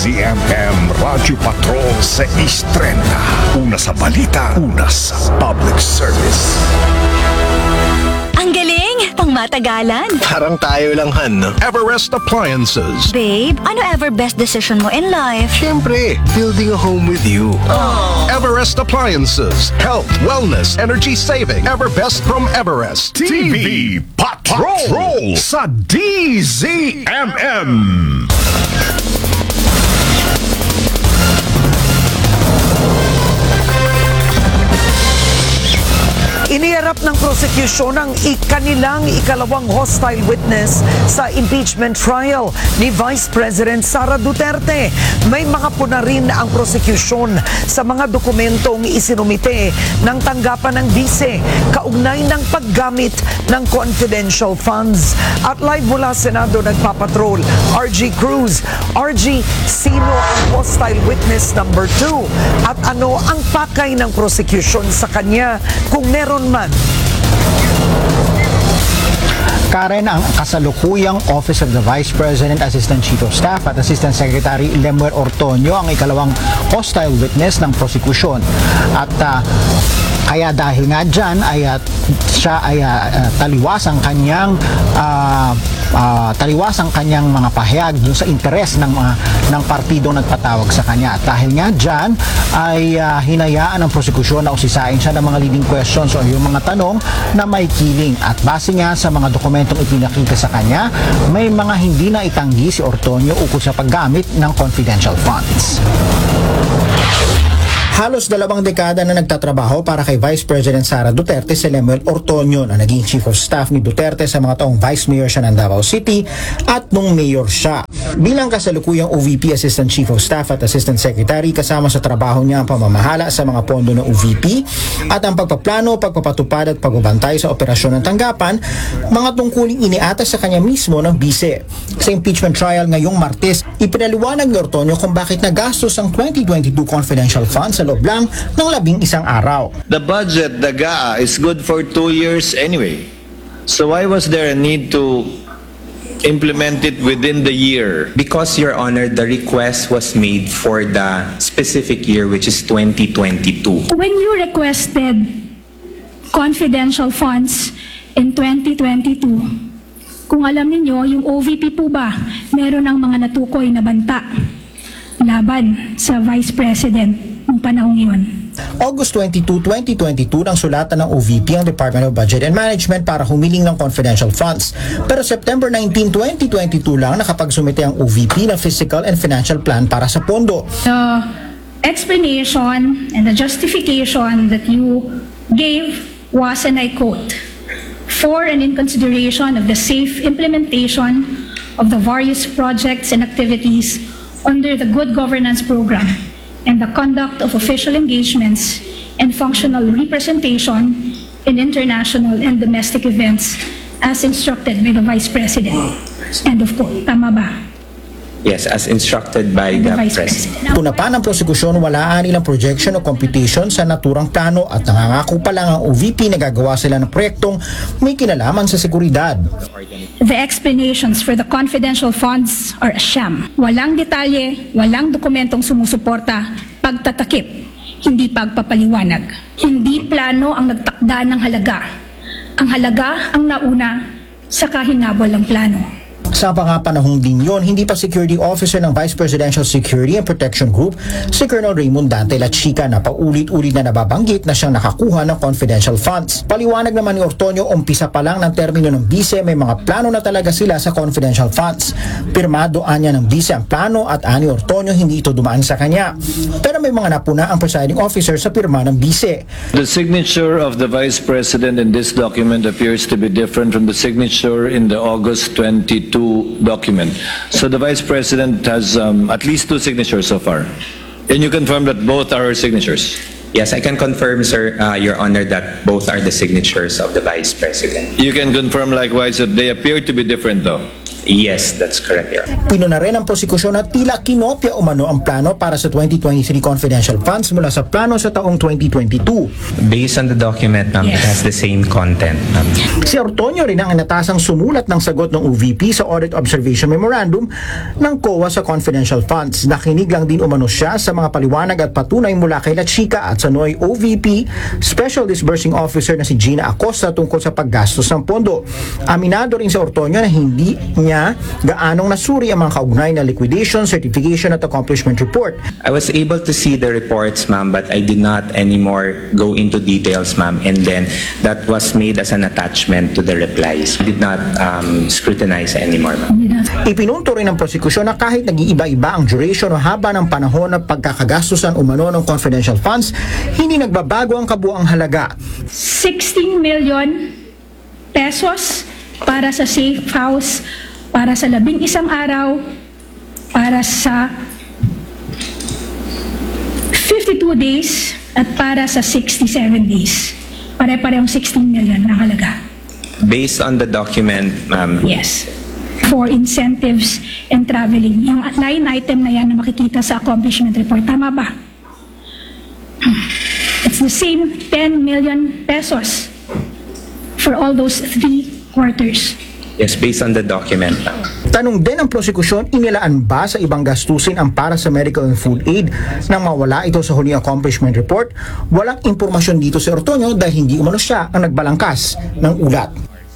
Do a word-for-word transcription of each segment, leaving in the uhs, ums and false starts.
Z M M Radyo Patrol sa East trenta. Una sa balita, una sa public service. Ang galing! Pang matagalan. Parang tayo lang, Han, no? Everest Appliances. Babe, ano ever best decision mo in life? Siyempre, building a home with you. Everest Appliances. Health, wellness, energy saving. Everbest from Everest. T V Patrol sa D Z M M. Iniharap ng prosecution ang ikanilang ikalawang hostile witness sa impeachment trial ni Vice President Sara Duterte. May mga puna rin ang prosecution sa mga dokumentong isinumite ng tanggapan ng bise kaugnay ng paggamit ng confidential funds. At live mula Senado nagpapatrol, R G Cruz. R G, sino ang hostile witness number two? At ano ang pakay ng prosecution sa kanya kung meron man? Karen, ang kasalukuyang Office of the Vice President, Assistant Chief of Staff at Assistant Secretary Lemuel Ortonio ang ikalawang hostile witness ng prosecution. At uh, kaya dahil nga dyan ay uh, siya ay uh, taliwas ang kanyang uh, uh, taliwas ang kanyang mga pahayag dun sa interes ng mga ng partidong nagpatawag sa kanya. At dahil nga dyan ay uh, hinayaan ng prosekusyon na usisain siya ng mga leading questions o yung mga tanong na may kiling. At base nga sa mga dokumentong ipinakita sa kanya, may mga hindi na itanggi si Ortonio ukol sa paggamit ng confidential funds. Halos dalawang dekada na nagtatrabaho para kay Vice President Sara Duterte si Lemuel Ortonio na naging Chief of Staff ni Duterte sa mga taong Vice Mayor siya ng Davao City at nung Mayor siya. Bilang kasalukuyang O V P Assistant Chief of Staff at Assistant Secretary, kasama sa trabaho niya ang pamamahala sa mga pondo ng O V P at ang pagpaplano, pagpapatupad at pagbabantay sa operasyon ng tanggapan, mga tungkuling iniatas sa kanya mismo ng bise. Sa impeachment trial ngayong Martes, ipinaliwanag ni Ortonio kung bakit nagastos ang twenty twenty-two confidential funds sa loob lang ng labing isang araw. The budget, the G A A, is good for two years anyway. So why was there a need to implement it within the year? Because, Your Honor, the request was made for the specific year, which is twenty twenty-two. When you requested confidential funds in twenty twenty-two, kung alam niyo, yung O V P po ba, meron ng mga natukoy na banta laban sa Vice President ng panahong iyon? August twenty-second, twenty twenty-two nang sulatan ng O V P ang Department of Budget and Management para humiling ng confidential funds. Pero September nineteenth, twenty twenty-two lang nakapagsumite ang O V P ng Physical and Financial Plan para sa pondo. The explanation and the justification that you gave was, and I quote, "for and in consideration of the safe implementation of the various projects and activities under the Good Governance Program and the conduct of official engagements and functional representation in international and domestic events as instructed by the Vice President." End of quote. Tama ba? Yes, as instructed by the, The Vice President. President. Tuna pa ng prosekusyon, walaan nilang projection o computation sa naturang plano at nangangako pa lang ang O V P na gagawa sila ng proyektong may kinalaman sa seguridad. The explanations for the confidential funds are a sham. Walang detalye, walang dokumentong sumusuporta, pagtatakip, hindi pagpapaliwanag. Hindi plano ang nagtakda ng halaga. Ang halaga ang nauna sa kahinabol ng plano. Sa mga panahong din yon, hindi pa security officer ng Vice Presidential Security and Protection Group si Colonel Raymond Dante Lachica na paulit-ulit na nababanggit na siyang nakakuha ng confidential funds. Paliwanag naman ni Ortonio, umpisa pa lang ng termino ng bise, may mga plano na talaga sila sa confidential funds. Pirmado anya ng bise ang plano at ani Ortonio hindi ito dumaan sa kanya. Pero may mga napuna ang presiding officer sa pirma ng bise. The signature of the Vice President in this document appears to be different from the signature in the August twenty-second document. So the Vice President has um, at least two signatures so far. Can you confirm that both are her signatures? Yes, I can confirm, sir, uh, Your Honor, that both are the signatures of the Vice President. You can confirm likewise that they appear to be different though. Yes, that's correct, Your Honor. Pino na rin ang prosekusyon na tila kinopya umano ang plano para sa twenty twenty-three confidential funds mula sa plano sa taong twenty twenty-two. Based on the document, ma'am, it has the same content, ma'am. Si Ortonio rin ang inatasang sumulat ng sagot ng O V P sa Audit Observation Memorandum ng C O A sa confidential funds. Nakinig lang din umano siya sa mga paliwanag at patunay mula kay La Chica at sa N O Y O V P Special Disbursing Officer na si Gina Acosta tungkol sa paggastos ng pondo. Aminado rin si Ortonio na hindi niya gaanong nasuri ang mga kaugnay na liquidation, certification at accomplishment report. I was able to see the reports, ma'am, but I did not anymore go into details, ma'am, and then that was made as an attachment to the replies. I did not um, scrutinize anymore, ma'am. Ipinunto rin ng prosekusyon na kahit nag-iiba-iba ang duration o haba ng panahon ng pagkakagastusan umano ng confidential funds, hindi nagbabago ang kabuang halaga. sixteen million pesos para sa safe house, para sa labing isang araw, para sa fifty-two days, at para sa sixty-seven days. Pare-parehong sixteen million ang halaga. Based on the document, ma'am, Yes. For incentives and traveling. Yung line item na yan na makikita sa accomplishment report. Tama ba? It's the same ten million pesos for all those three quarters. yes, based on the document, ma'am. Tanong din ang prosekusyon, inilaan ba sa ibang gastusin ang para sa medical and food aid nang mawala ito sa huling accomplishment report? Walang impormasyon dito si Ortonio dahil hindi umano siya ang nagbalangkas ng ulat.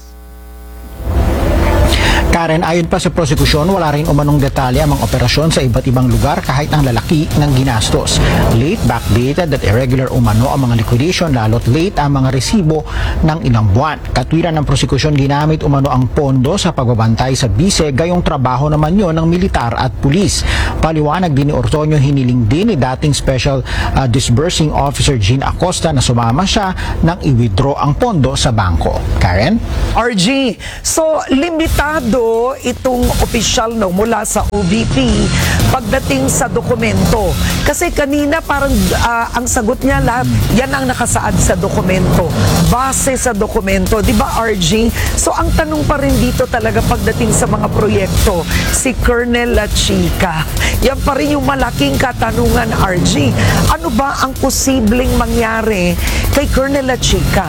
Karen, ayon pa sa prosekusyon, wala rin umanong detalye ang mga operasyon sa iba't ibang lugar kahit ang lalaki ng ginastos. Late backdated at irregular umano ang mga liquidation, lalo't late ang mga resibo ng ilang buwan. Katwiran ng prosekusyon, ginamit umano ang pondo sa pagbabantay sa bise, gayong trabaho naman yon ng militar at pulis. Paliwanag din ni Ortonio, hiniling din ni dating Special uh, Disbursing Officer Gene Acosta na sumama siya nang i-withdraw ang pondo sa bangko. Karen? R G, so limitado itong opisyal no, mula sa O V P pagdating sa dokumento. Kasi kanina parang uh, ang sagot niya lahat, yan ang nakasaad sa dokumento. Base sa dokumento. Di ba, R G? So ang tanong pa rin dito talaga pagdating sa mga proyekto, si Colonel La Chica. Yan pa rin yung malaking katanungan, R G. Ano ba ang posibleng mangyari kay Colonel La Chica?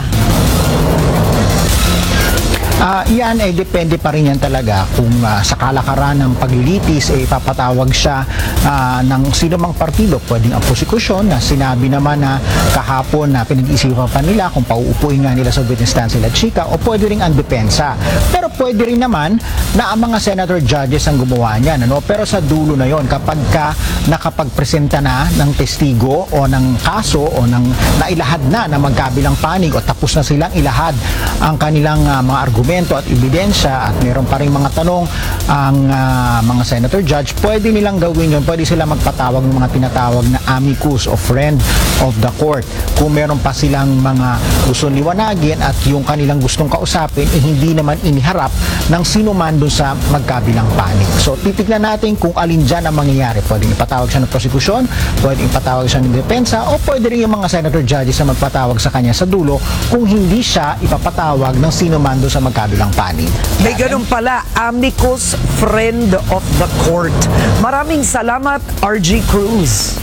Uh, yan ay eh, depende pa rin yan talaga kung uh, sa kalakaran ng paglilitis ay eh, papatawag siya uh, ng sino mang partido. Pwedeng ang prosekusyon na sinabi naman na kahapon na pinag-isipan pa nila kung pauupuin nga nila sa witness stand sila Chica, o pwede rin ang depensa. Pero pwede rin naman na ang mga senator judges ang gumawa niyan. Ano? Pero sa dulo na yon, kapag ka nakapagpresenta na ng testigo o ng kaso o ng nailahad na na magkabilang panig o tapos na silang ilahad ang kanilang uh, mga argumento at ebidensya at meron pa rin mga tanong ang uh, mga senator judge, pwede nilang gawin yun. Pwede sila magpatawag ng mga tinatawag na amicus o friend of the court. Kung meron pa silang mga gusto liwanagin at yung kanilang gustong kausapin, eh, hindi naman iniharap ng sino man doon sa magkabilang panig. So titignan natin kung alin dyan ang mangyayari. Pwede ipatawag siya ng prosekusyon, pwede ipatawag siya ng depensa, o pwede rin yung mga senator judges na magpatawag sa kanya sa dulo kung hindi siya ipapatawag ng sino man doon sa magkabilang bilang panig. May ganun pala, amicus friend of the court. Maraming salamat, R G Cruz.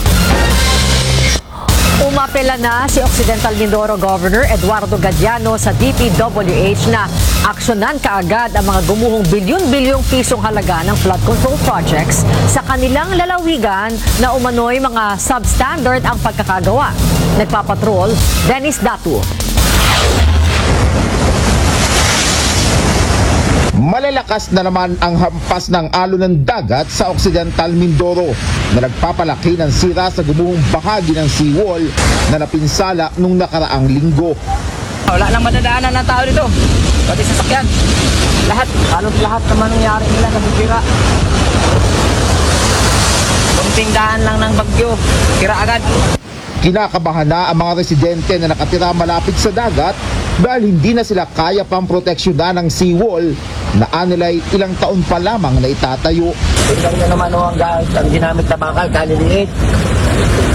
Umapela na si Occidental Mindoro Governor Eduardo Gadiano sa D P W H na aksyonan kaagad ang mga gumuhong bilyon-bilyong pisong halaga ng flood control projects sa kanilang lalawigan na umano'y mga substandard ang pagkakagawa. Nagpapatrol, Dennis Datu. Malalakas na naman ang hampas ng alon ng dagat sa Occidental Mindoro na nagpapalaki ng sira sa gumuhong bahagi ng seawall na napinsala nung nakaraang linggo. Wala nang madadaanan ng tao dito, pati sasakyan. Lahat, halos lahat naman nangyari nila nasisira. Kunting daan lang ng bagyo, tira agad. Kinakabahan na ang mga residente na nakatira malapit sa dagat dahil hindi na sila kaya pang proteksyonan ng seawall na anilay ilang taon pa lamang na itatayo. Tingnan nyo naman o ang, ang ginamit na bakal, kaliliit.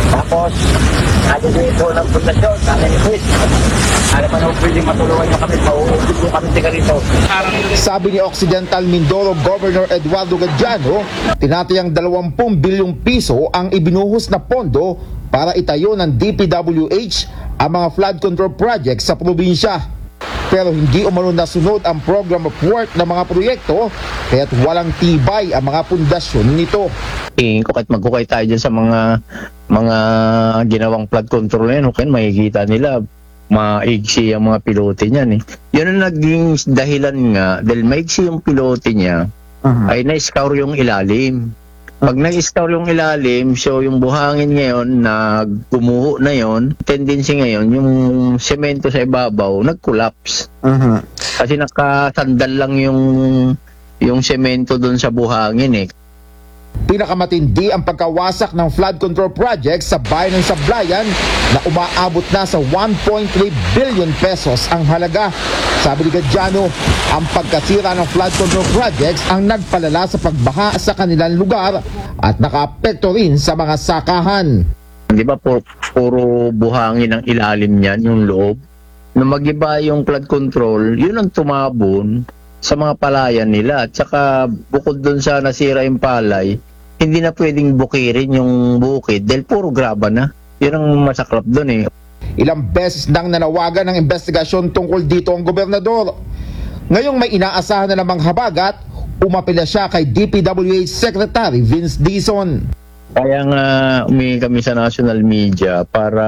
Tapos, nandiyan dito ng pundasyon, nandiyan ni Chris. Ano man ang pwedeng matulungan nyo kami, pauubig nyo kami tiga rito. Sabi ni Occidental Mindoro Governor Eduardo Gadiano, tinatayang dalawampu bilyong piso ang ibinuhos na pondo para itayo ng D P W H ang mga flood control projects sa probinsya. Pero hindi umano nasunod ang program of work ng mga proyekto kaya't walang tibay ang mga pundasyon nito. Tingin ko kahit magkukay tayo dyan sa mga mga ginawang flood control na yan, okay, makikita nila maigsi ang mga pilote niyan eh. Yun ang naging dahilan nga, dahil maigsi yung pilote niya, uh-huh. ay na-scour yung ilalim. Pag uh-huh. nag-scour yung ilalim, so yung buhangin ngayon, nag-gumuho na yon, tendency ngayon, yung semento sa ibabaw, nag-collapse. Uh-huh. Kasi nakasandal lang yung yung semento doon sa buhangin eh. Pinakamatindi ang pagkawasak ng flood control project sa bayan ng Sablayan na umaabot na sa one point three billion pesos ang halaga. Sabi ni Gadiano, ang pagkasira ng flood control projects ang nagpalala sa pagbaha sa kanilang lugar at nakaapekto rin sa mga sakahan. Di ba puro, puro buhangin ang ilalim niyan, yung loob? Nung mag-iba yung flood control, yun ang tumabon sa mga palayan nila. At saka bukod doon sa nasira yung palay, hindi na pwedeng bukirin yung bukid dahil puro graba na. Yun ang masaklap doon eh. Ilang beses nang nanawagan ng investigasyon tungkol dito ang gobernador. Ngayong may inaasahan na namang habagat, umapila siya kay D P W H Secretary Vince Dizon. Kaya nga umingi kami sa national media para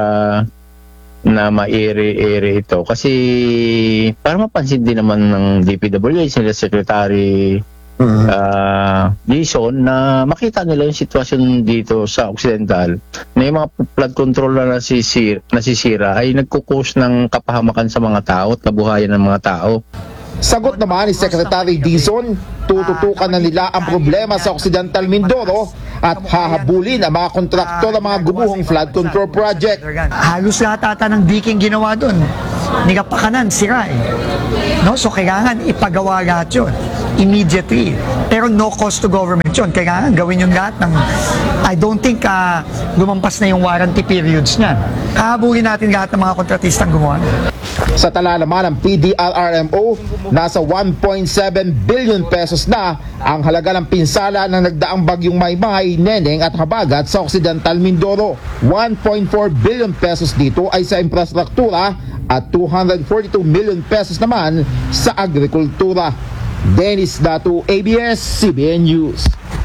na ma-ere-ere ito. Kasi para mapansin din naman ng D P W H, sila Secretary uh-huh. uh, Dizon, na makita nila yung sitwasyon dito sa Occidental na yung mga flood control na nasisira, nasisira ay nagkukos ng kapahamakan sa mga tao at kabuhayan ng mga tao. Sagot naman ni Secretary Dizon, tututukan na nila ang problema sa Occidental Mindoro at hahabulin ang mga kontraktor ng mga gumuhong flood control project. Halos lahat ata ng diking ginawa doon. Ni kapakanan, sira eh. No? So kailangan ipagawa lahat yun immediately. Pero no cost to government yun. Kailangan gawin yung lahat ng, I don't think uh, lumampas na yung warranty periods niyan. Hahabulin natin lahat ng mga kontratistang gumawa. Sa tala naman ng P D R R M O, nasa one point seven billion pesos na ang halaga ng pinsala ng nagdaang bagyong Maymay, Neneng at Habagat sa Occidental Mindoro. one point four billion pesos dito ay sa infrastruktura at two hundred forty-two million pesos naman sa agrikultura. Dennis Datu, A B S C B N News.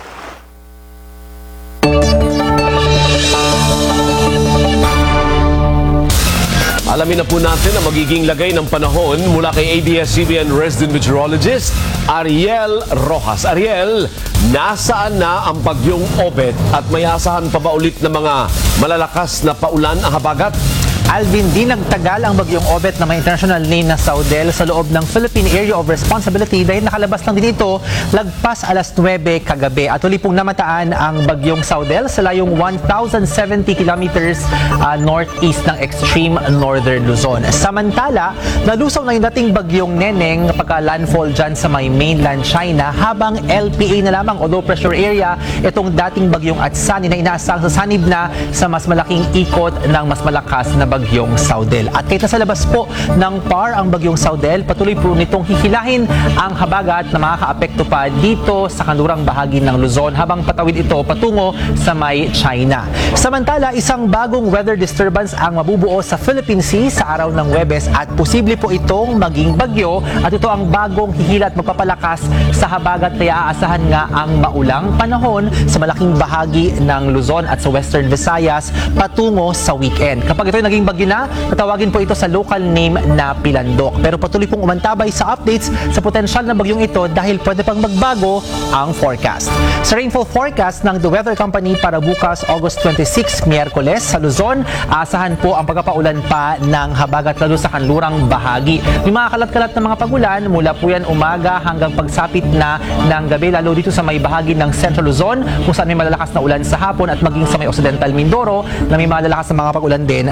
Alamin na po natin ang magiging lagay ng panahon mula kay A B S C B N resident meteorologist Ariel Rojas. Ariel, nasaan na ang bagyong Obet at may asahan pa ba ulit na mga malalakas na paulan ang habagat? Alvin, di nagtagal ang bagyong Obet na may international name na Saudel sa loob ng Philippine Area of Responsibility dahil nakalabas lang din ito lagpas alas nuwebe kagabi. At uli pong namataan ang bagyong Saudel sa layong one thousand seventy kilometers uh, northeast ng extreme northern Luzon. Samantala, nalusaw na yung dating bagyong Neneng pagka-landfall dyan sa may mainland China habang L P A na lamang o low pressure area itong dating bagyong Atsani na inaasang sasanib na sa mas malaking ikot ng mas malakas na bagyong Saudel. At kahit nasa labas po ng P A R ang bagyong Saudel, patuloy po nitong hihilahin ang habagat na makakaapekto pa dito sa kanlurang bahagi ng Luzon habang patawid ito patungo sa may China. Samantala, isang bagong weather disturbance ang mabubuo sa Philippine Sea sa araw ng Huwebes at posible po itong maging bagyo at ito ang bagong hihila at magpapalakas sa habagat kaya aasahan nga ang maulang panahon sa malaking bahagi ng Luzon at sa Western Visayas patungo sa weekend. Kapag ito naging bagyo na, tatawagin po ito sa local name na Pilandok. Pero patuloy pong umantabay sa updates sa potensyal na bagyong ito dahil pwede pang magbago ang forecast. Sa rainfall forecast ng The Weather Company para bukas August twenty-six, Miyerkules sa Luzon, aasahan po ang pagpapaulan pa ng habagat lalo sa kanlurang bahagi. May mga kalat-kalat na mga pagulan mula po yan umaga hanggang pagsapit na ng gabi lalo dito sa may bahagi ng Central Luzon kung saan may malalakas na ulan sa hapon at maging sa may Occidental Mindoro na may malalakas na mga pagulan din.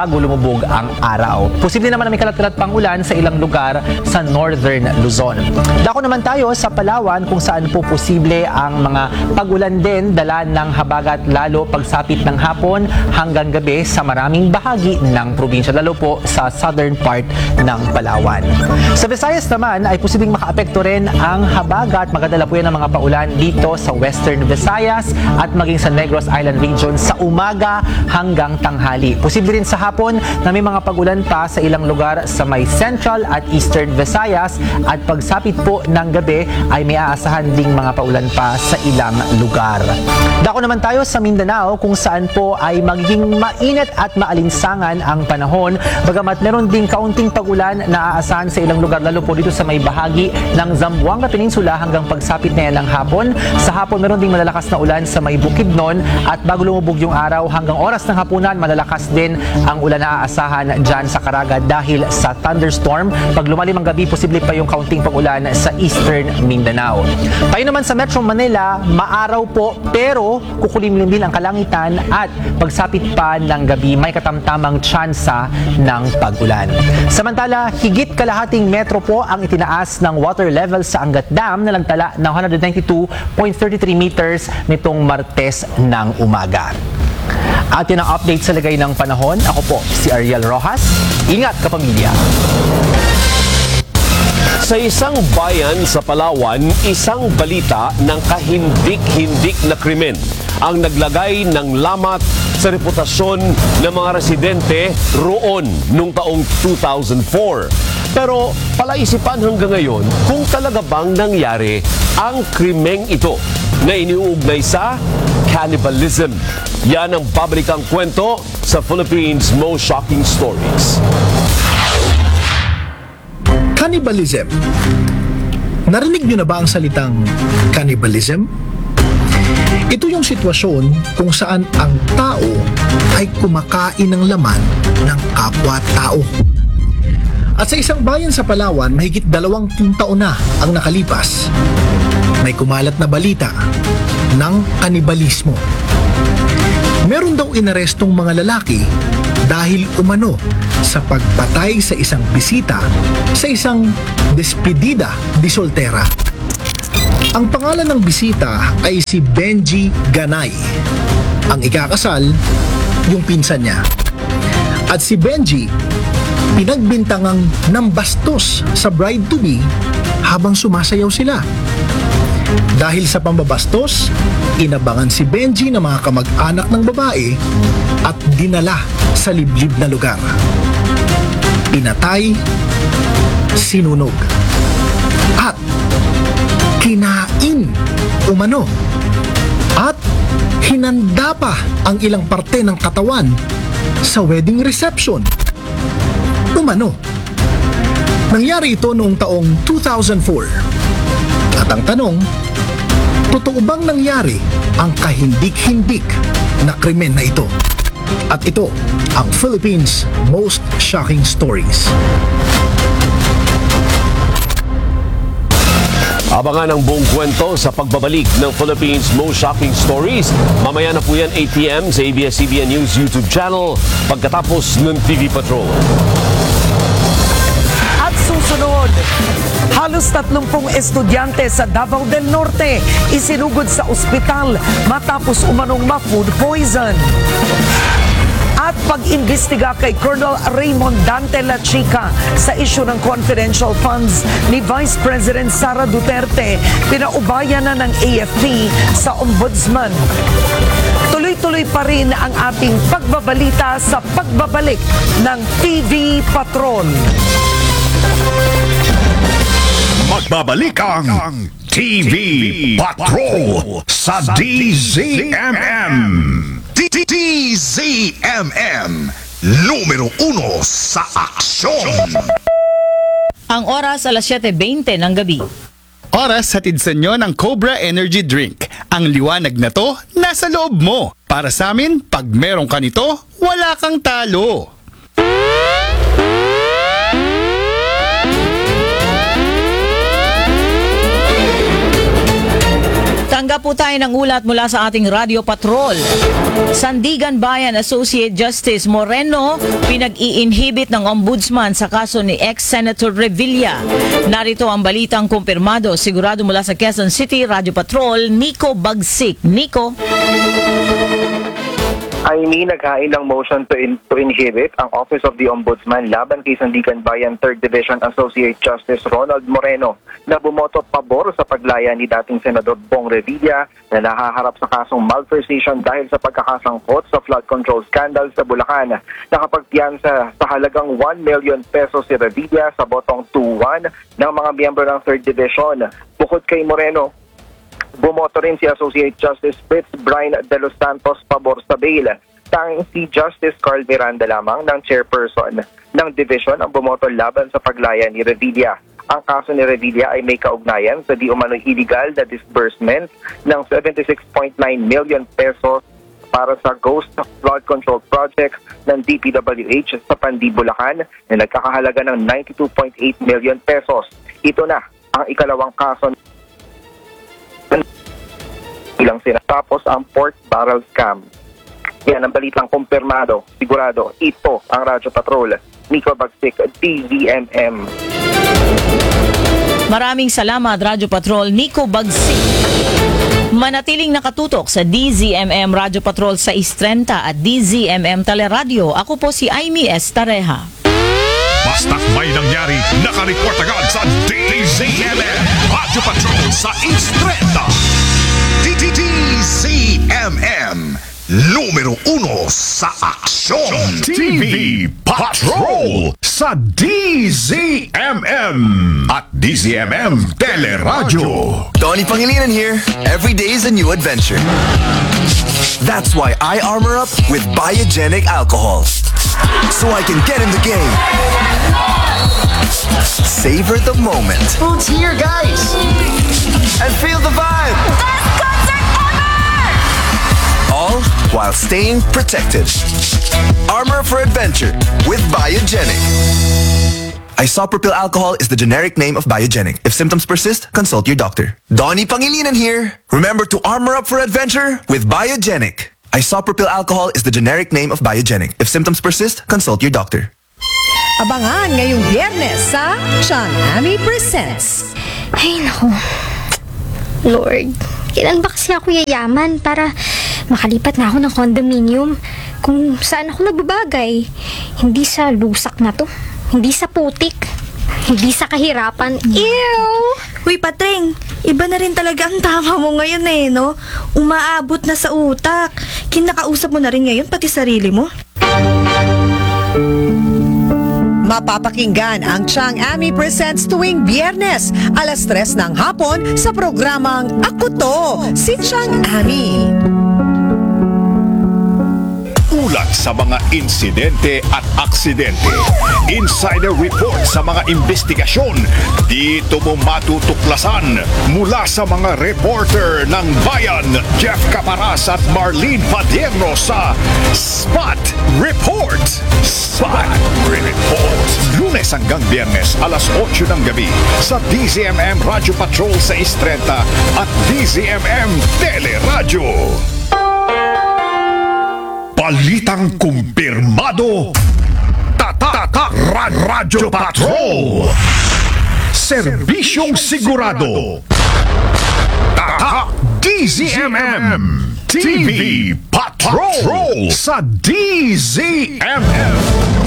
bago lumubog ang araw. Posible naman na may kalat-kalat pang ulan sa ilang lugar sa northern Luzon. Dako naman tayo sa Palawan kung saan po posible ang mga pag-ulan din dala ng habagat lalo pagsapit ng hapon hanggang gabi sa maraming bahagi ng probinsya, lalo po sa southern part ng Palawan. Sa Visayas naman ay posibleng makaapekto rin ang habagat. Magdadala po yan ng mga paulan dito sa western Visayas at maging sa Negros Island region sa umaga hanggang tanghali. Posible rin sa hapon na may mga pag-ulan pa sa ilang lugar sa may central at eastern Visayas at pagsapit po ng gabi ay may aasahan ding mga paulan pa sa ilang lugar. Dako naman tayo sa Mindanao kung saan po ay magiging mainit at maalinsangan ang panahon, bagamat meron ding kaunting pag-ulan na aasahan sa ilang lugar, lalo po dito sa may bahagi ng Zamboanga Peninsula hanggang pagsapit na yan ng hapon. Sa hapon meron ding malalakas na ulan sa may Bukidnon at bago lumubog yung araw hanggang oras ng hapunan, malalakas din ang ulan na aasahan dyan sa Caraga dahil sa thunderstorm. Pag lumalim ang gabi, posible pa yung kaunting pag-ulan sa eastern Mindanao. Tayo naman sa Metro Manila, maaraw po pero kukulimlim din ang kalangitan at pagsapit pa ng gabi may katamtamang tsansa ng pag-ulan. Samantala, higit kalahating metro po ang itinaas ng water level sa Angat Dam na nagtala ng one hundred ninety-two point three three meters nitong Martes ng umaga. At yun ang update sa lagay ng panahon. Ako po si Ariel Rojas. Ingat kapamilya! Sa isang bayan sa Palawan, isang balita ng kahindik-hindik na krimen ang naglagay ng lamat sa reputasyon ng mga residente roon noong taong two thousand four. Pero palaisipan hanggang ngayon kung talaga bang nangyari ang krimeng ito na iniuugnay sa cannibalism. Yan ang babalik ang kwento sa Philippines' Most Shocking Stories. Cannibalism. Narinig niyo na ba ang salitang cannibalism? Ito yung sitwasyon kung saan ang tao ay kumakain ng laman ng kapwa-tao. At sa isang bayan sa Palawan, mahigit dalawang taon na ang nakalipas. May kumalat na balita ng kanibalismo. Meron daw inarestong mga lalaki dahil umano sa pagpatay sa isang bisita sa isang despedida di soltera. Ang pangalan ng bisita ay si Benji Ganay. Ang ikakasal, yung pinsan niya. At si Benji, pinagbintangang nambastos sa bride-to-be habang sumasayaw sila. Dahil sa pambabastos, inabangan si Benji ng mga kamag-anak ng babae at dinala sa liblib na lugar. Pinatay, sinunog, at kinain umano. At hinanda pa ang ilang parte ng katawan sa wedding reception umano. Nangyari ito noong taong two thousand four. At ang tanong, totoo bang nangyari ang kahindik-hindik na krimen na ito? At ito ang Philippines' Most Shocking Stories. Abangan ang buong kwento sa pagbabalik ng Philippines' Most Shocking Stories. Mamaya na po yan eight p m sa A B S C B N News YouTube channel pagkatapos ng T V Patrol. At susunod, halos tatlumpung estudyante sa Davao del Norte isinugod sa ospital matapos umanong ma-food poison. At pag-imbestiga kay Colonel Raymond Dante La Chica sa isyu ng confidential funds ni Vice President Sara Duterte, pinaubayan na ng A F P sa Ombudsman. Tuloy-tuloy pa rin ang ating pagbabalita sa pagbabalik ng T V Patrol. Magbabalik ang T V Patrol sa D Z M M. D Z M M, numero uno sa aksyon. Ang oras alas siyete twenty ng gabi. Oras hatid sa inyo ng Cobra Energy Drink. Ang liwanag na to, nasa loob mo. Para sa amin, pag meron ka nito, wala kang talo. Tanggap po tayo ng ulat mula sa ating Radio Patrol. Sandigan Bayan Associate Justice Moreno pinag-i-inhibit ng ombudsman sa kaso ni ex-Senator Revilla. Narito ang balitang kumpirmado, sigurado mula sa Quezon City, Radio Patrol, Nico Bagsik. Nico? Aimee, naghain ng motion to, in, to inhibit ang Office of the Ombudsman laban kay Sandigan Bayan third Division Associate Justice Ronald Moreno na bumoto pabor sa paglaya ni dating Senador Bong Revilla na nahaharap sa kasong malversation dahil sa pagkakasangkot sa flood control scandal sa Bulacan. Nakapagpiyansa sa halagang one million pesos si Revilla sa botong two one ng mga miyembro ng third Division. Bukod kay Moreno, bumoto rin si Associate Justice Fritz Brian de los Santos pabor sa bail. Tanging si Justice Carl Miranda lamang ng chairperson ng division ang bumoto laban sa paglaya ni Revilla. Ang kaso ni Revilla ay may kaugnayan sa di umano'y illegal na disbursement ng seventy-six point nine million pesos para sa Ghost Flood Control Project ng D P W H sa Pandi, Bulacan na nagkakahalaga ng ninety-two point eight million pesos. Ito na ang ikalawang kaso ilang sinatapos ang pork barrel scam. Yan ang balitang kumpirmado, sigurado. Ito ang Radyo Patrol. Nico Bagsik, D Z M M. Maraming salamat, Radyo Patrol, Nico Bagsik. Manatiling nakatutok sa D Z M M Radyo Patrol sa Istrenta at D Z M M Teleradio. Ako po si Aimee S. Tareja. Basta't may nangyari, nakareport agad sa D Z M M Radyo Patrol sa Istrenta. D Z M M, numero uno sa aksyon. T V Patrol sa D Z M M at D Z M M Teleradyo. Donnie Pangilinan here. Every day is a new adventure. That's why I armor up with Biogenic alcohol. So I can get in the game. Savor the moment. Food's here, guys! And feel the vibe. All while staying protected. Armor for adventure with Biogenic. Isopropyl alcohol is the generic name of Biogenic. If symptoms persist, consult your doctor. Donnie Pangilinan here. Remember to armor up for adventure with Biogenic. Isopropyl alcohol is the generic name of Biogenic. If symptoms persist, consult your doctor. Abangan ngayong Biyernes sa Chang Ami Presents. Ay, naku. Lord, kailan ba kasi ako yayaman para makalipat na ako ng condominium kung saan ako nagbabagay? Hindi sa lusak na to. Hindi sa putik. Hindi sa kahirapan. Ew! Uy, Patreng, iba na rin talaga ang tama mo ngayon eh, no? Umaabot na sa utak. Kinakausap mo na rin ngayon, pati sarili mo. Mapapakinggan ang Chang Ami Presents tuwing Biyernes, alas tres ng hapon sa programang Ako To, si Chang Ami. Ulat sa mga insidente at aksidente. Insider report sa mga investigasyon. Dito mo matutuklasan mula sa mga reporter ng bayan. Jeff Caparas at Marlene Padierno sa Spot Report. Spot Report. Lunes hanggang Biyernes, alas otso ng gabi sa D Z M M Radio Patrol sa Istrenta at D Z M M Teleradyo. Balitang kumpirmado. Tatak Radyo Patrol. Serbisyong sigurado. Tatak D Z M M. T V Patrol sa D Z M M.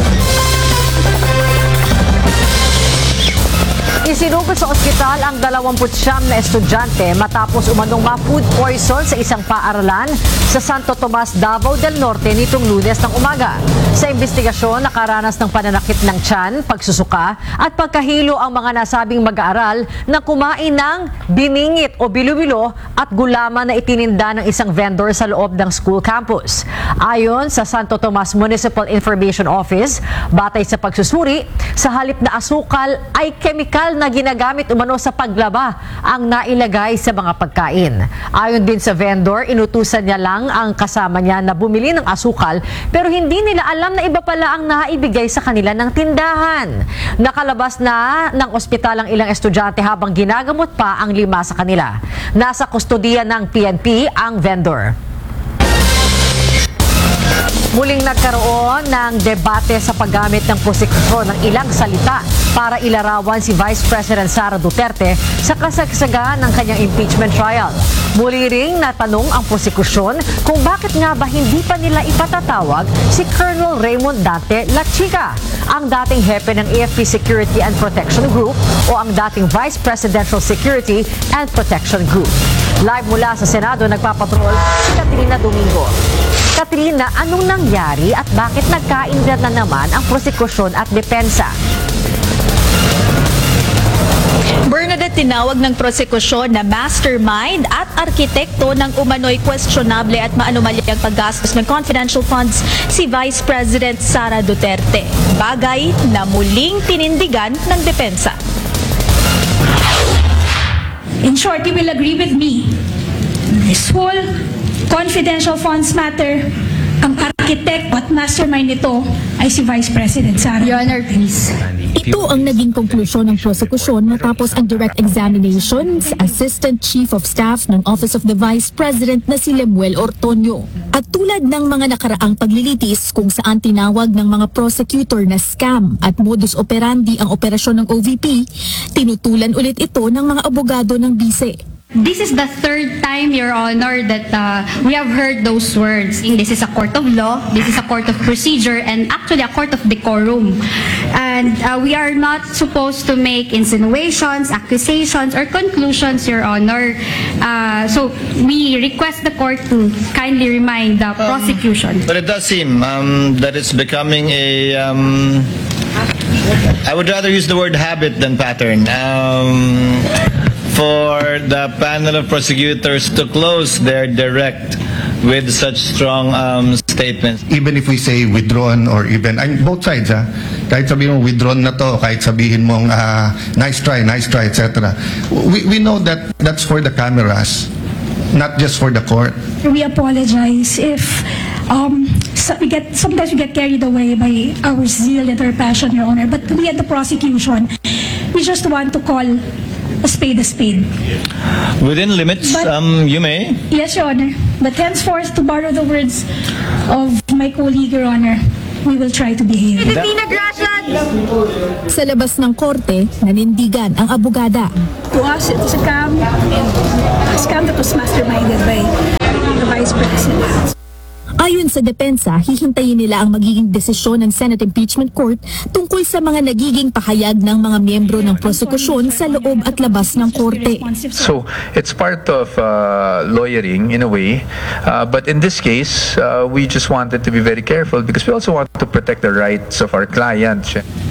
Isinugod sa ospital ang dalawampu't siyam na estudyante matapos umanong ma-food poison sa isang paaralan sa Santo Tomas, Davao del Norte nitong Lunes ng umaga. Sa investigasyon, nakaranas ng pananakit ng tiyan, pagsusuka at pagkahilo ang mga nasabing mag-aaral na kumain ng biningit o bilo-bilo at gulaman na itininda ng isang vendor sa loob ng school campus. Ayon sa Santo Tomas Municipal Information Office, batay sa pagsusuri, sa halip na asukal ay kemikal na ginagamit umano sa paglaba ang nailagay sa mga pagkain. Ayon din sa vendor, inutusan niya lang ang kasama niya na bumili ng asukal pero hindi nila alam alam na iba pala ang naibigay sa kanila ng tindahan. Nakalabas na ng ospital ang ilang estudyante habang ginagamot pa ang lima sa kanila. Nasa kustodiya ng P N P ang vendor. Muling nagkaroon ng debate sa paggamit ng prosekusyon ng ilang salita para ilarawan si Vice President Sara Duterte sa kasagsagan ng kanyang impeachment trial. Muli ring natanong ang prosekusyon kung bakit nga ba hindi pa nila ipatatawag si Colonel Raymond Dante Lachica, ang dating hepe ng A F P Security and Protection Group o ang dating Vice Presidential Security and Protection Group. Live mula sa Senado, nagpapatrol si Catrina Domingo. Katrina, anong nangyari at bakit nagkainda na naman ang prosekusyon at depensa? Bernadette, tinawag ng prosekusyon na mastermind at arkitekto ng umano'y questionable at maanumalyang paggastos ng confidential funds si Vice President Sara Duterte. Bagay na muling tinindigan ng depensa. In short, you will agree with me. This whole confidential funds matter, ang architect at mastermind nito ay si Vice President Sara. Your Honor, please. Ito ang naging konklusyon ng prosekusyon matapos ang direct examination sa Assistant Chief of Staff ng Office of the Vice President na si Lemuel Ortonio. At tulad ng mga nakaraang paglilitis kung saan tinawag ng mga prosecutor na scam at modus operandi ang operasyon ng O V P, tinutulan ulit ito ng mga abogado ng bise. This is the third time, Your Honor, that uh, we have heard those words. This is a court of law, this is a court of procedure, and actually a court of decorum. And uh, we are not supposed to make insinuations, accusations, or conclusions, Your Honor. Uh, so we request the court to kindly remind the prosecution. Um, but it does seem um, that it's becoming a... Um, I would rather use the word habit than pattern. Um, for the panel of prosecutors to close their direct with such strong um, statements. Even if we say withdrawn or even, I'm both sides ha, kahit sabihin mo withdrawn na to, kahit sabihin mong uh, nice try, nice try, et cetera. We, we know that that's for the cameras, not just for the court. We apologize if um, so we get sometimes we get carried away by our zeal and our passion, Your Honor. But we at the prosecution, we just want to call a spade a spade. Within limits, But- um, you may. Yes, Your Honor. But henceforth, to borrow the words of my colleague, Your Honor, we will try to behave. Sa labas ng korte, nanindigan ang abogada. To us, it is a scam, and a scam that was masterminded by the Vice President. Ayon sa depensa, hihintayin nila ang magiging desisyon ng Senate Impeachment Court tungkol sa mga nagiging pahayag ng mga miyembro ng prosekusyon sa loob at labas ng korte. So it's part of uh, lawyering in a way, uh, but in this case, uh, we just wanted to be very careful because we also want to protect the rights of our clients.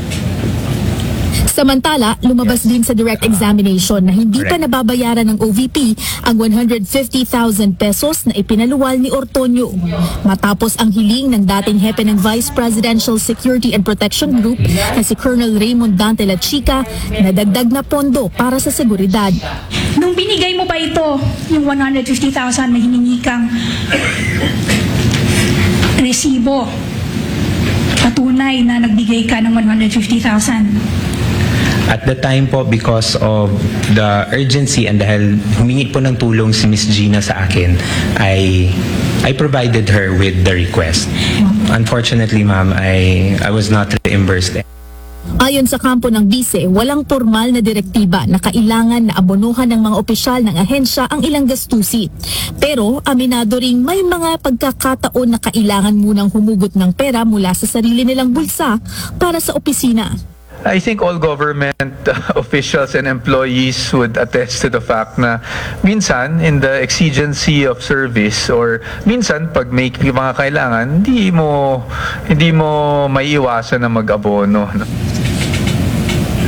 Samantala, lumabas din sa direct examination na hindi pa nababayaran ng O V P ang one hundred fifty thousand pesos na ipinaluwal ni Ortonio. Matapos ang hiling ng dating hepe ng Vice Presidential Security and Protection Group na si Colonel Raymond Dante Lachica na dagdag na pondo para sa seguridad. Nung binigay mo ba ito, yung one hundred fifty thousand na hiningi kang resibo, patunay na nagbigay ka ng one hundred fifty thousand? At the time po, because of the urgency and dahil humingi po ng tulong si Miss Gina sa akin, I I provided her with the request. Unfortunately, ma'am, I I was not reimbursed. Ayon sa kampo ng bise, walang formal na direktiba na kailangan na abonohan ng mga opisyal ng ahensya ang ilang gastusin. Pero aminado ring may mga pagkakataon na kailangan munang humugot ng pera mula sa sarili nilang bulsa para sa opisina. I think all government uh, officials and employees would attest to the fact na minsan in the exigency of service or minsan pag may mga kailangan, hindi mo hindi mo maiiwasan na mag-abono. Hindi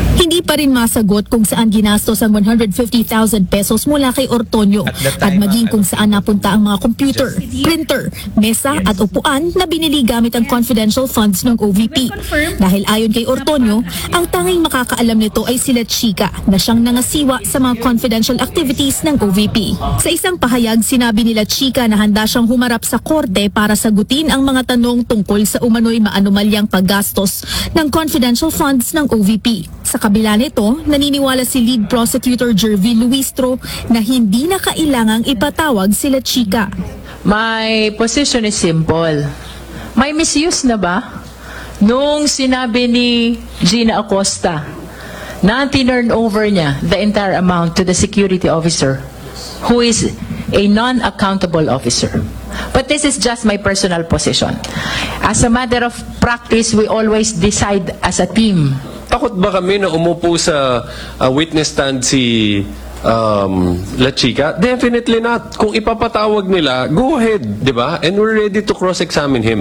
pa rin masagot kung saan ginastos ang one hundred fifty thousand pesos mula kay Ortonio at maging kung saan napunta ang mga computer, printer, mesa at upuan na binili gamit ang confidential funds ng O V P. Dahil ayon kay Ortonio, ang tanging makakaalam nito ay sila Chika na siyang nangasiwa sa mga confidential activities ng O V P. Sa isang pahayag, sinabi nila Chika na handa siyang humarap sa korte para sagutin ang mga tanong tungkol sa umano'y maanumalyang paggastos ng confidential funds ng O V P. Sa kabila nito, naniniwala si Lead Prosecutor Jervy Luistro na hindi na kailangang ipatawag sila Chika. My position is simple. May misuse na ba? Nung sinabi ni Gina Acosta na tinurn over niya the entire amount to the security officer who is a non-accountable officer. But this is just my personal position. As a matter of practice, we always decide as a team. Takot ba kami na umupo sa uh, witness stand si um, La Chica? Definitely not. Kung ipapatawag nila, go ahead, di ba? And we're ready to cross-examine him.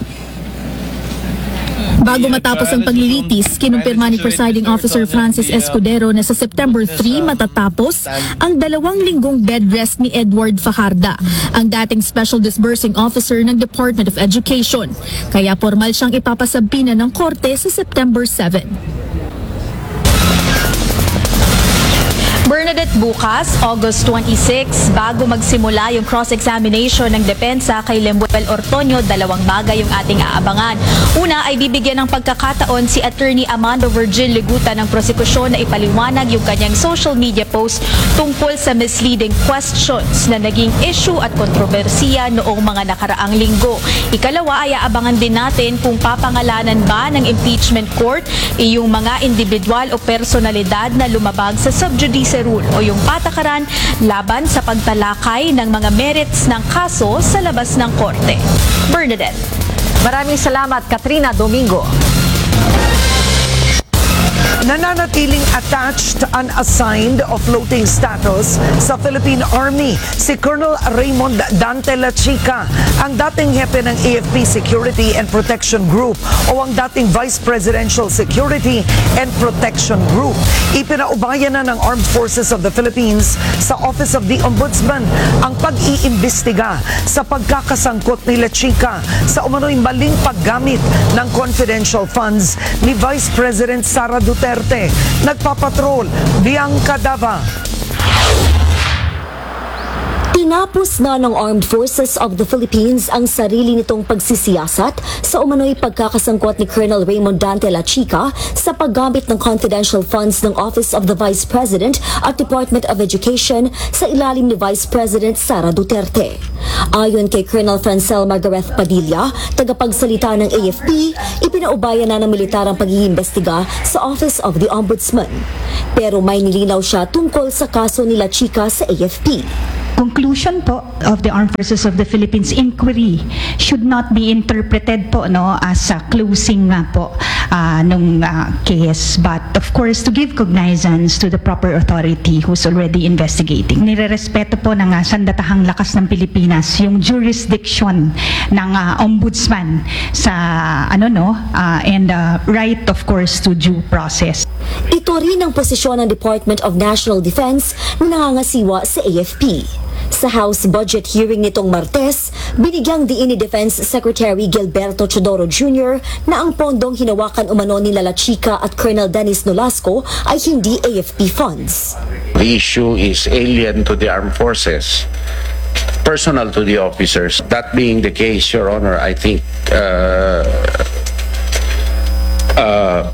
Bago matapos ang paglilitis, kinumpirma ni Presiding Officer Francis Escudero na sa September three matatapos ang dalawang linggong bed rest ni Edward Fajarda, ang dating Special Disbursing Officer ng Department of Education. Kaya formal siyang ipapasabina ng korte sa September seven. Bernadette, bukas, August twenty-six, bago magsimula yung cross-examination ng depensa kay Lemuel Ortonio, dalawang bagay yung ating aabangan. Una ay bibigyan ng pagkakataon si Attorney Amando Virgil Leguta ng prosekusyon na ipaliwanag yung kanyang social media post tungkol sa misleading questions na naging issue at kontrobersiya noong mga nakaraang linggo. Ikalawa ay aabangan din natin kung papangalanan ba ng impeachment court yung mga individual o personalidad na lumabag sa subjudice rule o yung patakaran laban sa pagtalakay ng mga merits ng kaso sa labas ng korte. Bernadette. Maraming salamat, Katrina Domingo. Nananatiling attached, unassigned o floating status sa Philippine Army si Colonel Raymond Dante La Chica, ang dating hepe ng A F P Security and Protection Group o ang dating Vice Presidential Security and Protection Group. Ipinaubayan na ng Armed Forces of the Philippines sa Office of the Ombudsman ang pag-iimbestiga sa pagkakasangkot ni La Chica sa umano'y maling paggamit ng confidential funds ni Vice President Sara Duterte. Nagpapatrol, Bianca Dava. Tinapos na ng Armed Forces of the Philippines ang sarili nitong pagsisiyasat sa umano'y pagkakasangkot ni Colonel Raymond Dante La Chica sa paggamit ng confidential funds ng Office of the Vice President at Department of Education sa ilalim ni Vice President Sara Duterte. Ayon kay Colonel Francel Margareth Padilla, tagapagsalita ng A F P, ipinaubayan na ng militar ang pag-iimbestiga sa Office of the Ombudsman. Pero may nilinaw siya tungkol sa kaso ni La Chica sa A F P. Conclusion po of the Armed Forces of the Philippines inquiry should not be interpreted po no as a closing nga po uh, nung uh, case, but of course to give cognizance to the proper authority who's already investigating. Nirerespeto po ng uh, sandatahang lakas ng Pilipinas yung jurisdiction ng uh, ombudsman sa ano no uh, and uh, right of course to due process. Ito rin ang posisyon ng Department of National Defense na nangangasiwa sa A F P. Sa House Budget hearing nitong Martes, binigyang diin ni Defense Secretary Gilberto Chodoro Junior na ang pondong hinawakan umano ni La Chica at Colonel Dennis Nolasco ay hindi A F P funds. The issue is alien to the armed forces, personal to the officers. That being the case, Your Honor, I think uh, uh,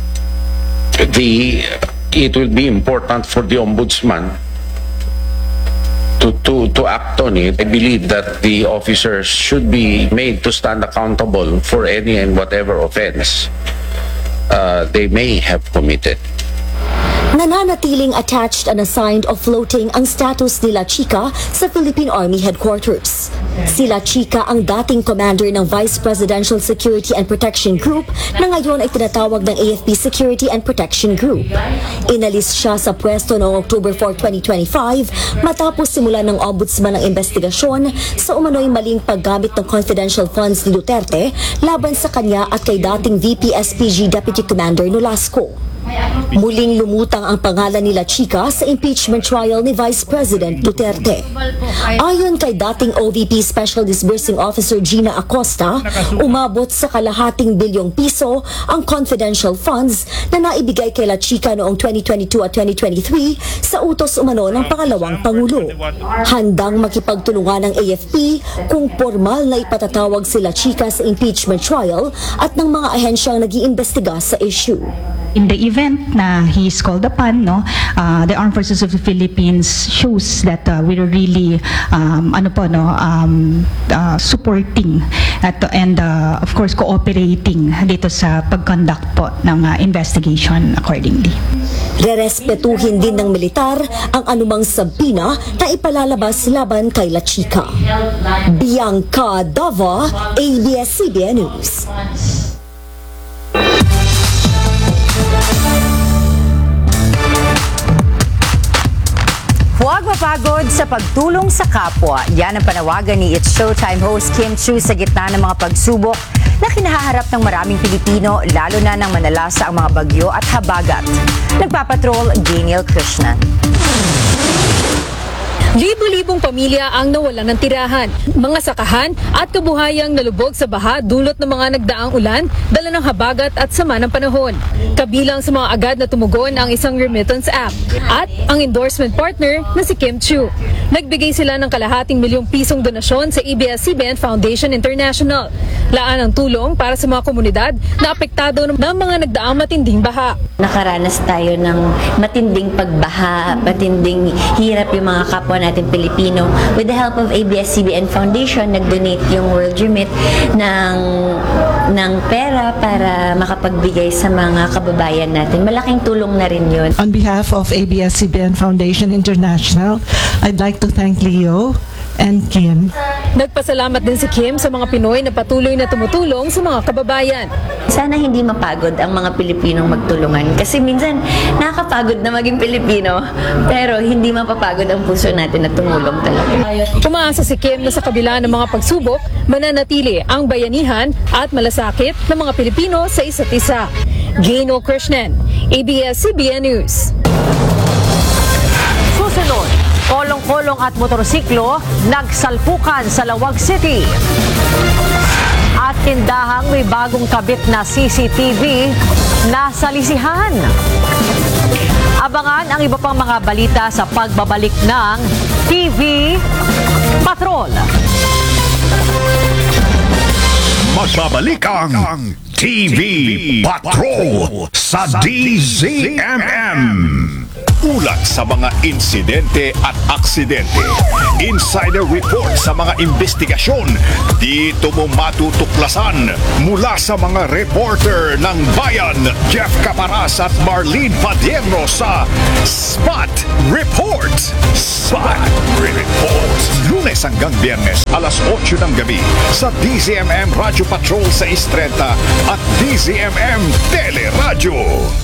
the it will be important for the Ombudsman To, to, to act on it. I believe that the officers should be made to stand accountable for any and whatever offense uh, they may have committed. Nananatiling attached and assigned o floating ang status ni La Chica sa Philippine Army Headquarters. Si La Chica ang dating commander ng Vice Presidential Security and Protection Group na ngayon ay tinatawag ng A F P Security and Protection Group. Inalis siya sa pwesto noong October fourth, twenty twenty-five matapos simulan ng Ombudsman ang investigasyon sa umano'y maling paggamit ng confidential funds ni Duterte laban sa kanya at kay dating V P S P G Deputy Commander Nolasco. Muling lumutang ang pangalan nila Chica sa impeachment trial ni Vice President Duterte. Ayon kay dating O V P Special Disbursing Officer Gina Acosta, umabot sa kalahating bilyong piso ang confidential funds na naibigay kay La Chica noong twenty twenty-two at twenty twenty-three sa utos umano ng pangalawang Pangulo. Handang makipagtulungan ng A F P kung formal na ipatatawag si La Chica sa impeachment trial at ng mga ahensyang nag-iimbestiga sa issue. In the event na he is called upon, no, uh, the Armed Forces of the Philippines shows that uh, we're really, um, ano po, no, um, uh, supporting at, and uh, of course cooperating dito sa pag-conduct po ng uh, investigation accordingly. Rerespetuhin din ng militar ang anumang sabina na ipalalabas laban kay La Chica. Bianca Dava, A B S C B N News. Huwag mapagod sa pagtulong sa kapwa. Yan ang panawagan ni It's Showtime host Kim Chiu sa gitna ng mga pagsubok na kinahaharap ng maraming Pilipino, lalo na ng manalasa ang mga bagyo at habagat. Nagpapatrol, Daniel Krishnan. Libo-libong pamilya ang nawalan ng tirahan, mga sakahan at kabuhayang nalubog sa baha dulot ng mga nagdaang ulan, dala ng habagat at sama ng panahon. Kabilang sa mga agad na tumugon ang isang remittance app at ang endorsement partner na si Kim Chiu. Nagbigay sila ng kalahating milyong pisong donasyon sa A B S C B N Foundation International. Laan ang tulong para sa mga komunidad na apektado ng mga nagdaang matinding baha. Nakaranas tayo ng matinding pagbaha, matinding hirap yung mga kapwa natin Pilipino. With the help of A B S C B N Foundation, nag-donate yung World Remit ng, ng pera para makapagbigay sa mga kababayan natin. Malaking tulong na rin yun. On behalf of A B S C B N Foundation International, I'd like to thank Leo and Kim. Nagpasalamat din si Kim sa mga Pinoy na patuloy na tumutulong sa mga kababayan. Sana hindi mapagod ang mga Pilipinong magtulungan kasi minsan nakakapagod na maging Pilipino pero hindi mapapagod ang puso natin na tumulong talaga. Umaasa si Kim na sa kabila ng mga pagsubok, mananatili ang bayanihan at malasakit ng mga Pilipino sa isa't isa. Gino Krishnan, A B S C B N News. Susunod, kolong-kolong at motorsiklo nagsalpukan sa Lawag City. At tindahang may bagong kabit na C C T V na salisihan. Abangan ang iba pang mga balita sa pagbabalik ng T V Patrol. Magbabalik ang T V Patrol sa D Z M M. Ulat sa mga insidente at aksidente. Insider report sa mga investigasyon. Dito mo matutuklasan mula sa mga reporter ng bayan. Jeff Caparas at Marlene Padierno sa Spot Report. Spot Report. Lunes hanggang Biyernes, alas otso ng gabi sa D Z M M Radio Patrol sa Istrenta at D Z M M Teleradyo.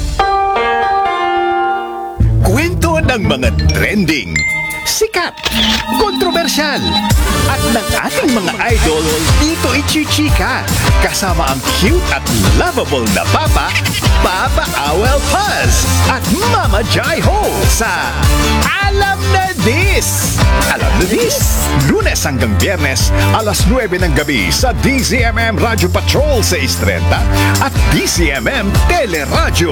Kwento ng mga trending, sikat, kontrobersyal, at ng ating mga idol dito ichichika. Kasama ang cute at lovable na Papa, Papa Awel Paz, at Mama Jai Ho sa Alam na This! Alam na This! Lunes hanggang Biyernes, alas nuwebe ng gabi sa D Z M M Radio Patrol sa Istrenta at D Z M M Teleradyo.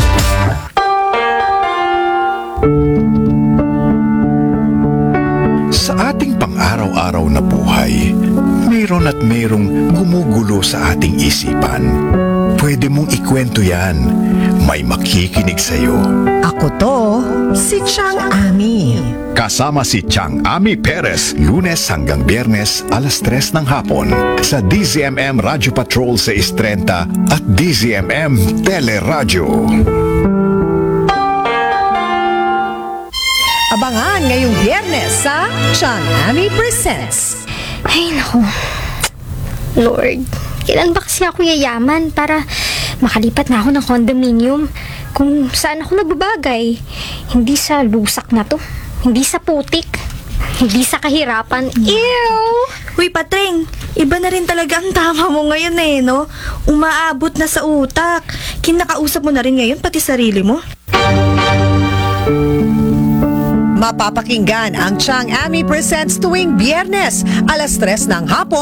Sa ating pang-araw-araw na buhay, mayroon at mayroong gumugulo sa ating isipan. Pwede mong ikwento yan. May makikinig sa'yo. Ako to, si Chang Ami. Kasama si Chang Ami Perez, Lunes hanggang Biyernes, alas tres ng hapon sa D Z M M Radio Patrol sa Istrenta at D Z M M Teleradyo. Abangan ngayong Biyernes sa Chang Ami Presents. Ay, naku. Lord, kailan ba kasi ako yayaman para makalipat na ako ng condominium kung saan ako nagbabagay? Hindi sa lusak na to. Hindi sa putik. Hindi sa kahirapan. Ew! Uy, Patreng, iba na rin talaga ang tama mo ngayon eh, no? Umaabot na sa utak. Kinakausap mo na rin ngayon, pati sarili mo. Mapapakinggan ang Chang Ami Presents tuwing Biyernes, alas tres ng hapon